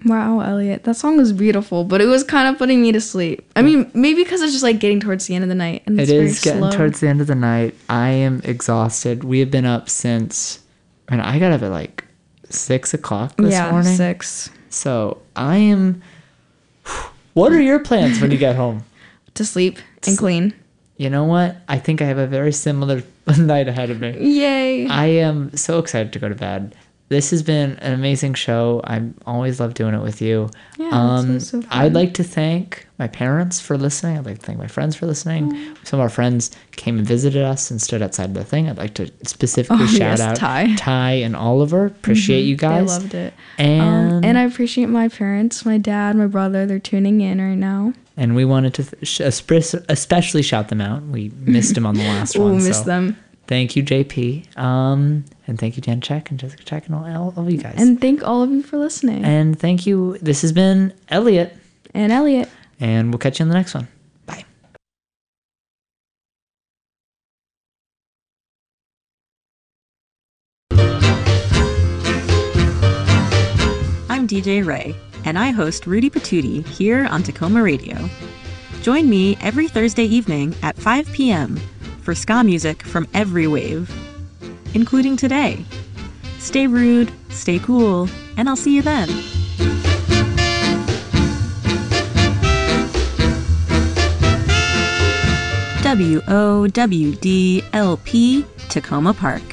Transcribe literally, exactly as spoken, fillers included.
Wow, Elliot, that song was beautiful, but it was kind of putting me to sleep. I mean, maybe because it's just like getting towards the end of the night, and it's it very is getting slow. towards the end of the night. I am exhausted. We have been up since, and I got up at like six o'clock this yeah, morning. six. So I am. What are your plans when you get home? To sleep and clean. You know what? I think I have a very similar night ahead of me. Yay! I am so excited to go to bed. This has been an amazing show. I always love doing it with you. Yeah, um, it's so fun. I'd like to thank my parents for listening. I'd like to thank my friends for listening. Mm. Some of our friends came and visited us and stood outside the thing. I'd like to specifically oh, shout yes, out Ty. Ty and Oliver. Appreciate mm-hmm. you guys. They loved it. And, um, and I appreciate my parents, my dad, my brother. They're tuning in right now. And we wanted to th- especially shout them out. We missed them on the last Ooh, one. missed so. them. Thank you, J P. Um, and thank you, Jen Check and Jessica Check and all, all of you guys. And thank all of you for listening. And thank you. This has been Elliot. And Elliot. And we'll catch you in the next one. Bye. I'm D J Ray, and I host Rudy Patootie here on Tacoma Radio. Join me every Thursday evening at five p.m. for ska music from every wave, including today. Stay rude, stay cool, and I'll see you then. W O W D L P, Tacoma Park.